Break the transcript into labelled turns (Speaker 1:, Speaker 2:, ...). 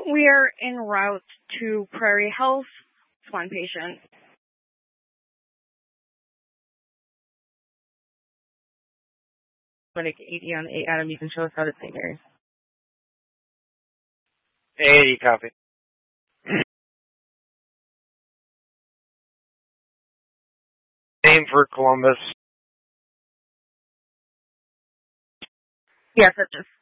Speaker 1: We are en route to Prairie Health. It's one patient.
Speaker 2: Clinic 80 on 8, Adam, you can show us how to St. Mary's.
Speaker 3: 80, copy. Name for Columbus.
Speaker 1: Yes, it's just